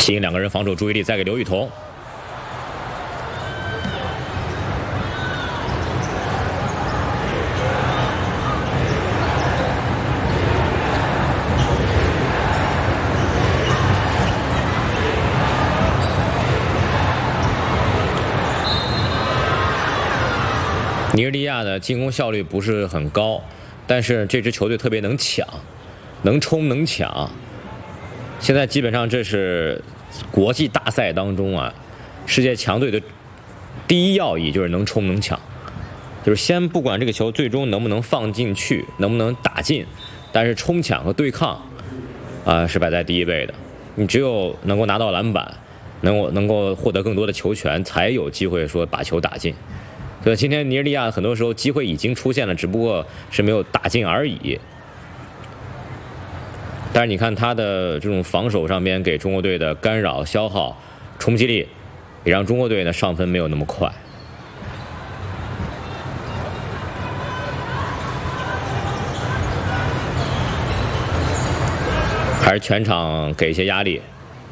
吸引两个人防守注意力，再给刘雨桐。尼日利亚的进攻效率不是很高，但是这支球队特别能抢，能冲能抢。现在基本上这是国际大赛当中啊，世界强队的第一要义就是能冲能抢，就是先不管这个球最终能不能放进去，能不能打进，但是冲抢和对抗是摆在第一位的。你只有能够拿到篮板，能够获得更多的球权，才有机会说把球打进。所以今天尼日利亚很多时候机会已经出现了，只不过是没有打进而已。但是你看他的这种防守上面给中国队的干扰、消耗、冲击力，也让中国队呢上分没有那么快。还是全场给一些压力。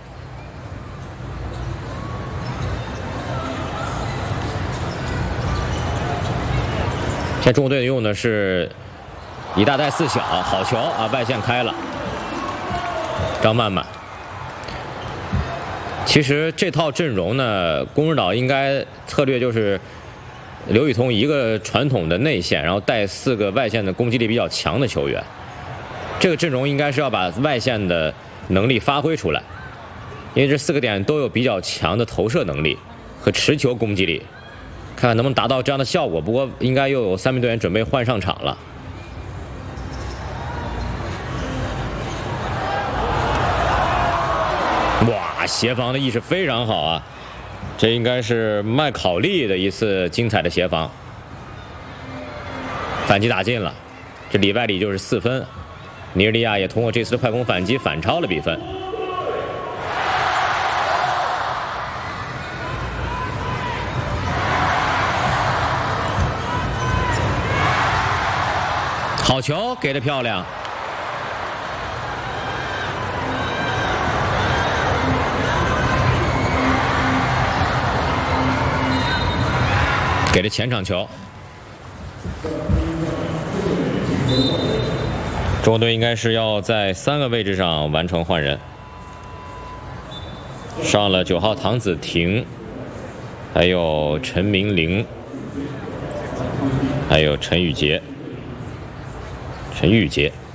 现在中国队用的是以大带4小，好球啊！外线开了，张曼曼。其实这套阵容呢，龚指导应该策略就是刘雨桐一个传统的内线，然后带4个外线的攻击力比较强的球员。这个阵容应该是要把外线的能力发挥出来，因为这4个点都有比较强的投射能力和持球攻击力。看看能不能达到这样的效果，不过应该又有3名队员准备换上场了。哇，协防的意识非常好啊！这应该是麦考利的一次精彩的协防。反击打进了，这里外里就是4分。尼日利亚也通过这次的快攻反击反超了比分。好球，给得漂亮！给了前场球。中国队应该是要在3个位置上完成换人，上了9号唐子婷，还有陈明玲，还有陈宇杰。